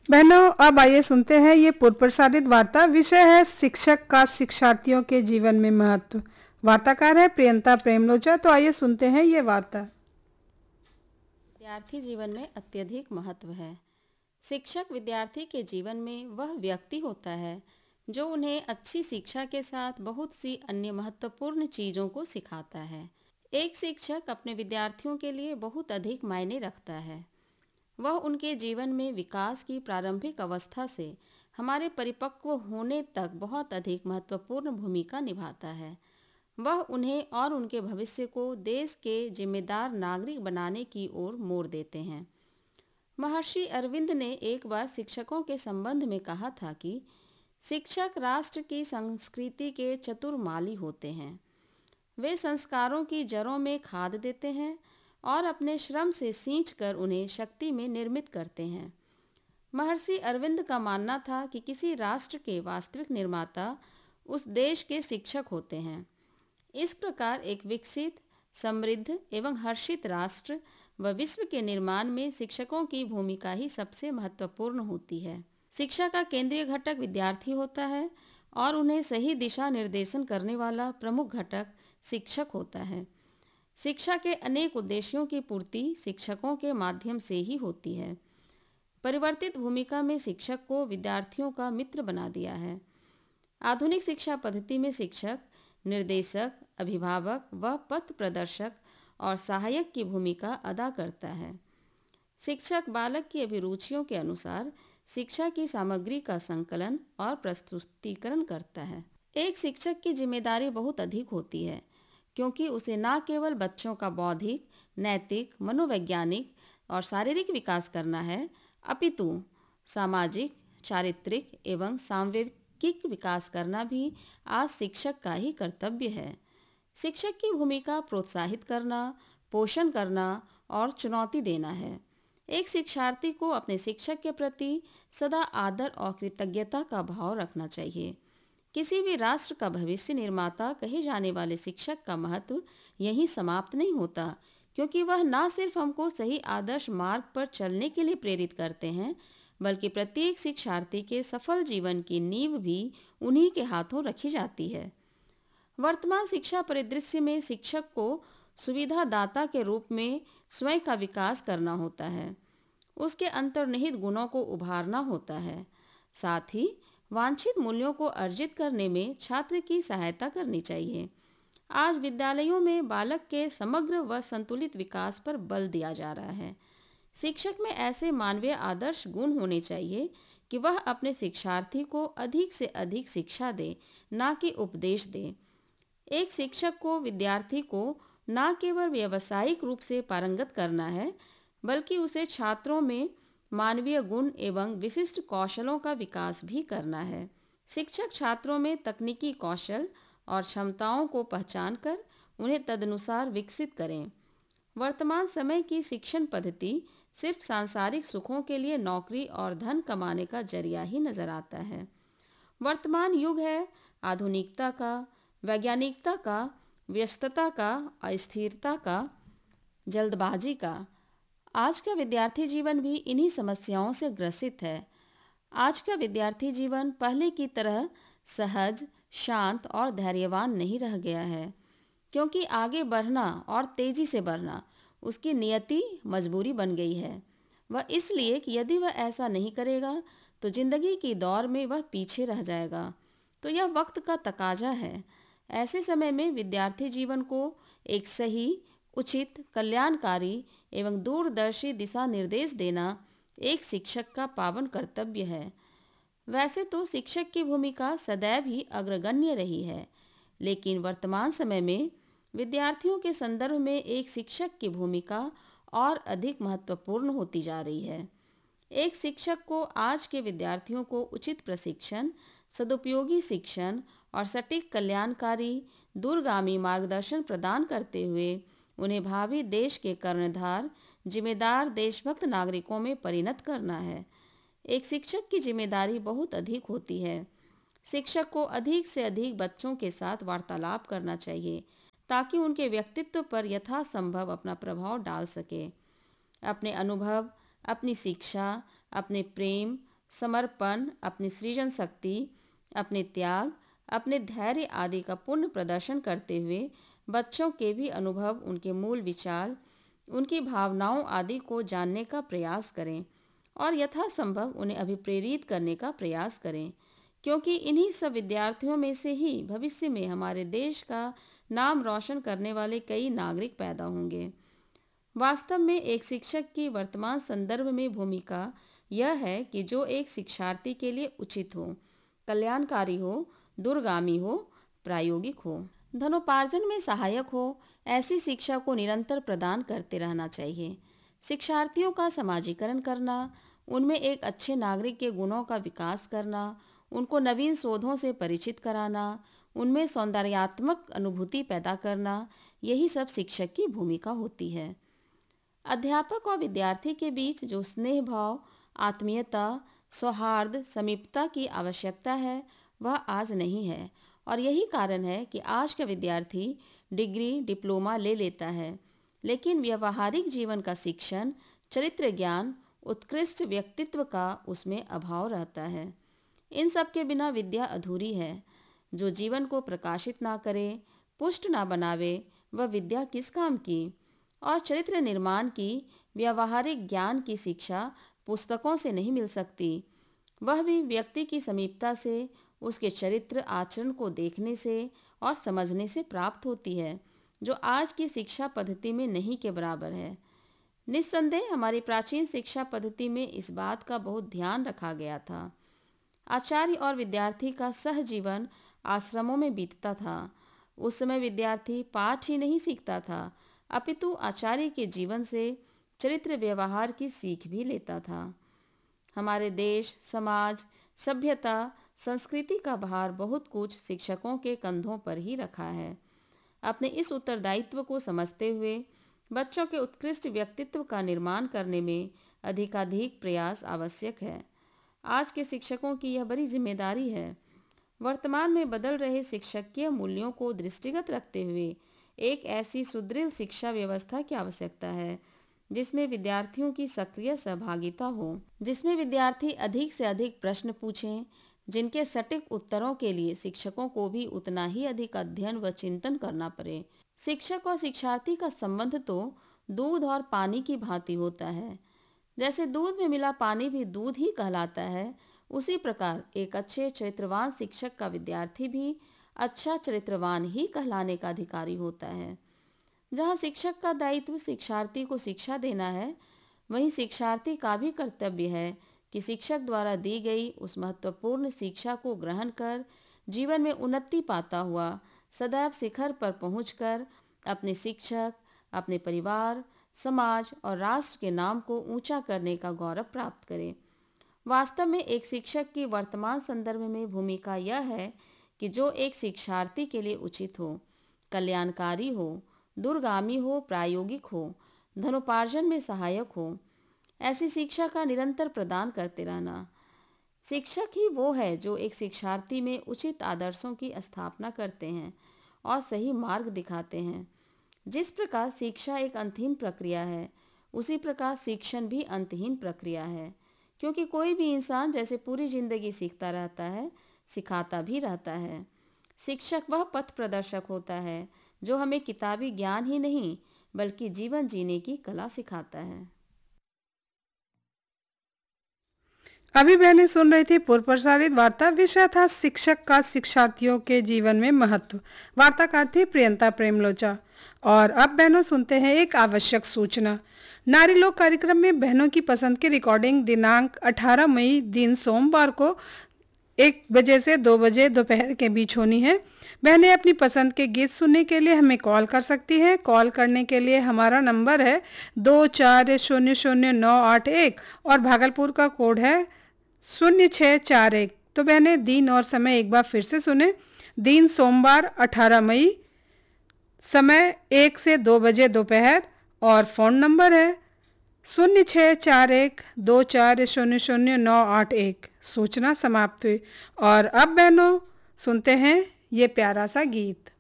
बहनों, अब आइए सुनते हैं ये पूर्व प्रसारित वार्ता। विषय है शिक्षक का शिक्षार्थियों के जीवन में महत्व। वार्ताकार है प्रियंता प्रेमलोचा। तो आइए सुनते हैं ये वार्ता। विद्यार्थी जीवन में अत्यधिक महत्व है। शिक्षक विद्यार्थी के जीवन में वह व्यक्ति होता है जो उन्हें अच्छी शिक्षा के साथ बहुत सी अन्य महत्वपूर्ण चीज़ों को सिखाता है। एक शिक्षक अपने विद्यार्थियों के लिए बहुत अधिक मायने रखता है। वह उनके जीवन में विकास की प्रारंभिक अवस्था से हमारे परिपक्व होने तक बहुत अधिक महत्वपूर्ण भूमिका निभाता है। वह उन्हें और उनके भविष्य को देश के जिम्मेदार नागरिक बनाने की ओर मोड़ देते हैं। महर्षि अरविंद ने एक बार शिक्षकों के संबंध में कहा था कि शिक्षक राष्ट्र की संस्कृति के चतुर माली होते हैं। वे संस्कारों की जड़ों में खाद देते हैं और अपने श्रम से सींचकर उन्हें शक्ति में निर्मित करते हैं। महर्षि अरविंद का मानना था कि किसी राष्ट्र के वास्तविक निर्माता उस देश के शिक्षक होते हैं। इस प्रकार एक विकसित, समृद्ध एवं हर्षित राष्ट्र व विश्व के निर्माण में शिक्षकों की भूमिका ही सबसे महत्वपूर्ण होती है। शिक्षा का केंद्रीय घटक विद्यार्थी होता है और उन्हें सही दिशा निर्देशन करने वाला प्रमुख घटक शिक्षक होता है। शिक्षा के अनेक उद्देश्यों की पूर्ति शिक्षकों के माध्यम से ही होती है। परिवर्तित भूमिका में शिक्षक को विद्यार्थियों का मित्र बना दिया है। आधुनिक शिक्षा पद्धति में शिक्षक निर्देशक, अभिभावक व पथ प्रदर्शक और सहायक की भूमिका अदा करता है। शिक्षक बालक की अभिरुचियों के अनुसार शिक्षा की सामग्री का संकलन और प्रस्तुतिकरण करता है। एक शिक्षक की जिम्मेदारी बहुत अधिक होती है, क्योंकि उसे न केवल बच्चों का बौद्धिक, नैतिक, मनोवैज्ञानिक और शारीरिक विकास करना है, अपितु सामाजिक, चारित्रिक एवं सांवेगिक विकास करना भी आज शिक्षक का ही कर्तव्य है। शिक्षक की भूमिका प्रोत्साहित करना, पोषण करना और चुनौती देना है। एक शिक्षार्थी को अपने शिक्षक के प्रति सदा आदर और कृतज्ञता का भाव रखना चाहिए। किसी भी राष्ट्र का भविष्य निर्माता कहे जाने वाले शिक्षक का महत्व यहीं समाप्त नहीं होता, क्योंकि वह न सिर्फ हमको सही आदर्श मार्ग पर चलने के लिए प्रेरित करते हैं, बल्कि प्रत्येक शिक्षार्थी के सफल जीवन की नींव भी उन्हीं के हाथों रखी जाती है। वर्तमान शिक्षा परिदृश्य में शिक्षक को सुविधादाता के रूप में स्वयं का विकास करना होता है। उसके अंतर्निहित गुणों को उभारना होता है। साथ ही वांछित मूल्यों को अर्जित करने में छात्र की सहायता करनी चाहिए। आज विद्यालयों में बालक के समग्र व संतुलित विकास पर बल दिया जा रहा है। शिक्षक में ऐसे मानवीय आदर्श गुण होने चाहिए कि वह अपने शिक्षार्थी को अधिक से अधिक शिक्षा दे, ना कि उपदेश दे। एक शिक्षक को विद्यार्थी को न केवल व्यावसायिक रूप से पारंगत करना है, बल्कि उसे छात्रों में मानवीय गुण एवं विशिष्ट कौशलों का विकास भी करना है। शिक्षक छात्रों में तकनीकी कौशल और क्षमताओं को पहचान कर उन्हें तदनुसार विकसित करें। वर्तमान समय की शिक्षण पद्धति सिर्फ सांसारिक सुखों के लिए नौकरी और धन कमाने का जरिया ही नजर आता है। वर्तमान युग है आधुनिकता का, वैज्ञानिकता का, व्यस्तता का, अस्थिरता का, जल्दबाजी का। आज का विद्यार्थी जीवन भी इन्हीं समस्याओं से ग्रसित है। आज का विद्यार्थी जीवन पहले की तरह सहज, शांत और धैर्यवान नहीं रह गया है, क्योंकि आगे बढ़ना और तेजी से बढ़ना उसकी नियति मजबूरी बन गई है। वह इसलिए कि यदि वह ऐसा नहीं करेगा तो जिंदगी की दौड़ में वह पीछे रह जाएगा। तो यह वक्त का तकाजा है। ऐसे समय में विद्यार्थी जीवन को एक सही, उचित, कल्याणकारी एवं दूरदर्शी दिशा निर्देश देना एक शिक्षक का पावन कर्तव्य है। वैसे तो शिक्षक की भूमिका सदैव ही अग्रगण्य रही है, लेकिन वर्तमान समय में विद्यार्थियों के संदर्भ में एक शिक्षक की भूमिका और अधिक महत्वपूर्ण होती जा रही है। एक शिक्षक को आज के विद्यार्थियों को उचित प्रशिक्षण, सदुपयोगी शिक्षण और सटीक कल्याणकारी दूरगामी मार्गदर्शन प्रदान करते हुए उन्हें भावी देश के कर्णधार, जिम्मेदार देशभक्त नागरिकों में परिणत करना है। एक शिक्षक की जिम्मेदारी बहुत अधिक होती है। शिक्षक को अधिक से अधिक बच्चों के साथ वार्तालाप करना चाहिए, ताकि उनके व्यक्तित्व पर यथासंभव अपना प्रभाव डाल सके। अपने अनुभव, अपनी शिक्षा, अपने प्रेम समर्पण, अपनी सृजन शक्ति, अपने त्याग, अपने धैर्य आदि का पूर्ण प्रदर्शन करते हुए बच्चों के भी अनुभव, उनके मूल विचार, उनकी भावनाओं आदि को जानने का प्रयास करें और यथासंभव उन्हें अभिप्रेरित करने का प्रयास करें, क्योंकि इन्हीं सब विद्यार्थियों में से ही भविष्य में हमारे देश का नाम रोशन करने वाले कई नागरिक पैदा होंगे। वास्तव में एक शिक्षक की वर्तमान संदर्भ में भूमिका यह है कि जो एक शिक्षार्थी के लिए उचित हो, कल्याणकारी हो, दूरगामी हो, प्रायोगिक हो, धनोपार्जन में सहायक हो, ऐसी शिक्षा को निरंतर प्रदान करते रहना चाहिए। शिक्षार्थियों का समाजीकरण करना, उनमें एक अच्छे नागरिक के गुणों का विकास करना, उनको नवीन शोधों से परिचित कराना, उनमें सौंदर्यात्मक अनुभूति पैदा करना, यही सब शिक्षक की भूमिका होती है। अध्यापक और विद्यार्थी के बीच जो स्नेह भाव, आत्मीयता, सौहार्द, समीपता की आवश्यकता है, वह आज नहीं है और यही कारण है कि आज का विद्यार्थी डिग्री, डिप्लोमा ले लेता है, लेकिन व्यावहारिक जीवन का शिक्षण, चरित्र ज्ञान, उत्कृष्ट व्यक्तित्व का उसमें अभाव रहता है। इन सब के बिना विद्या अधूरी है। जो जीवन को प्रकाशित ना करे, पुष्ट ना बनावे, वह विद्या किस काम की। और चरित्र निर्माण की, व्यावहारिक ज्ञान की शिक्षा पुस्तकों से नहीं मिल सकती, वह भी व्यक्ति की समीपता से, उसके चरित्र आचरण को देखने से और समझने से प्राप्त होती है, जो आज की शिक्षा पद्धति में नहीं के बराबर है। निस्संदेह हमारी प्राचीन शिक्षा पद्धति में इस बात का बहुत ध्यान रखा गया था। आचार्य और विद्यार्थी का सहजीवन आश्रमों में बीतता था। उस समय विद्यार्थी पाठ ही नहीं सीखता था, अपितु आचार्य के जीवन से चरित्र व्यवहार की सीख भी लेता था। हमारे देश, समाज, सभ्यता, संस्कृति का भार बहुत कुछ शिक्षकों के कंधों पर ही रखा है। अपने इस उत्तरदायित्व को समझते हुए बच्चों के उत्कृष्ट व्यक्तित्व का निर्माण करने में अधिकाधिक प्रयास आवश्यक है। आज के शिक्षकों की यह बड़ी जिम्मेदारी है। वर्तमान में बदल रहे शिक्षकीय मूल्यों को दृष्टिगत रखते हुए एक ऐसी सुदृढ़ शिक्षा व्यवस्था की आवश्यकता है जिसमें विद्यार्थियों की सक्रिय सहभागिता हो, जिसमें विद्यार्थी अधिक से अधिक प्रश्न पूछें, जिनके सटीक उत्तरों के लिए शिक्षकों को भी उतना ही अधिक अध्ययन व चिंतन करना पड़े। शिक्षक और शिक्षार्थी का संबंध तो दूध और पानी की भांति होता है। जैसे दूध में मिला पानी भी दूध ही कहलाता है, उसी प्रकार एक अच्छे चरित्रवान शिक्षक का विद्यार्थी भी अच्छा चरित्रवान ही कहलाने का अधिकारी होता है। जहाँ शिक्षक का दायित्व शिक्षार्थी को शिक्षा देना है, वहीं शिक्षार्थी का भी कर्तव्य है कि शिक्षक द्वारा दी गई उस महत्वपूर्ण शिक्षा को ग्रहण कर जीवन में उन्नति पाता हुआ सदैव शिखर पर पहुंचकर अपने शिक्षक, अपने परिवार, समाज और राष्ट्र के नाम को ऊंचा करने का गौरव प्राप्त करे। वास्तव में एक शिक्षक की वर्तमान संदर्भ में भूमिका यह है कि जो एक शिक्षार्थी के लिए उचित हो, कल्याणकारी हो, दूरगामी हो, प्रायोगिक हो, धनोपार्जन में सहायक हो, ऐसी शिक्षा का निरंतर प्रदान करते रहना। शिक्षक ही वो है जो एक शिक्षार्थी में उचित आदर्शों की स्थापना करते हैं और सही मार्ग दिखाते हैं। जिस प्रकार शिक्षा एक अंतहीन प्रक्रिया है, उसी प्रकार शिक्षण भी अंतहीन प्रक्रिया है, क्योंकि कोई भी इंसान जैसे पूरी जिंदगी सीखता रहता है, सिखाता भी रहता है। शिक्षक वह पथ प्रदर्शक होता है जो हमें किताबी ज्ञान ही नहीं बल्कि जीवन जीने की कला सिखाता है। अभी बहनें सुन रही थी पूर्व प्रसारित वार्ता। विषय था शिक्षक का शिक्षार्थियों के जीवन में महत्व। वार्ताकार थी प्रियंता प्रेमलोचा। और अब बहनों सुनते हैं एक आवश्यक सूचना। नारी लोक कार्यक्रम में बहनों की पसंद की रिकॉर्डिंग दिनांक 18 मई दिन सोमवार को 1 बजे से 2 बजे दोपहर के बीच होनी है। बहनें अपनी पसंद के गीत सुनने के लिए हमें कॉल कर सकती हैं। कॉल करने के लिए हमारा नंबर है 24000981 और भागलपुर का कोड है 0641। तो बहनें दिन और समय एक बार फिर से सुने। दिन सोमवार 18 मई, समय 1 से 2 बजे दोपहर और फ़ोन नंबर है 064124000981। सूचना समाप्त हुई। और अब बहनों सुनते हैं ये प्यारा सा गीत।